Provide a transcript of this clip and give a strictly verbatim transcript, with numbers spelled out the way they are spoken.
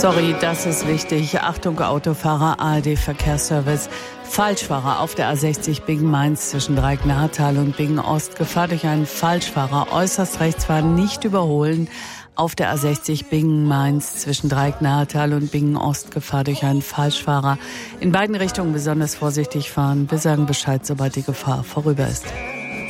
Sorry, das ist wichtig. Achtung, Autofahrer, A R D-Verkehrsservice. Falschfahrer auf der A sechzig Bingen-Mainz zwischen Dreieck-Nahetal und Bingen-Ost. Gefahr durch einen Falschfahrer. Äußerst rechts fahren, nicht überholen. Auf der A sechzig Bingen-Mainz zwischen Dreieck-Nahetal und Bingen-Ost. Gefahr durch einen Falschfahrer. In beiden Richtungen besonders vorsichtig fahren. Wir sagen Bescheid, sobald die Gefahr vorüber ist.